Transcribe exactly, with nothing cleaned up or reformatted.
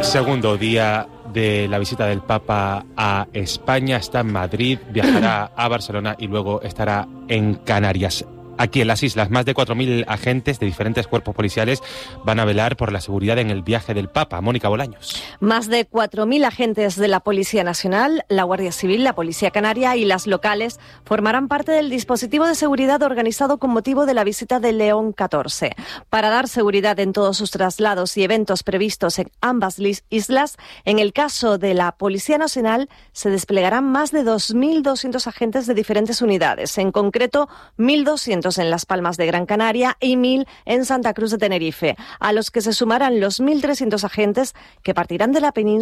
Segundo día de la visita del Papa a España, está en Madrid, viajará a Barcelona y luego estará en Canarias. Aquí en las islas, más de cuatro mil agentes de diferentes cuerpos policiales van a velar por la seguridad en el viaje del Papa. Mónica Bolaños. Más de cuatro mil agentes de la Policía Nacional, la Guardia Civil, la Policía Canaria y las locales formarán parte del dispositivo de seguridad organizado con motivo de la visita de León catorce. Para dar seguridad en todos sus traslados y eventos previstos en ambas islas, en el caso de la Policía Nacional se desplegarán más de dos mil doscientos agentes de diferentes unidades, en concreto mil doscientos en Las Palmas de Gran Canaria y mil en Santa Cruz de Tenerife, a los que se sumarán los mil trescientos agentes que partirán de la península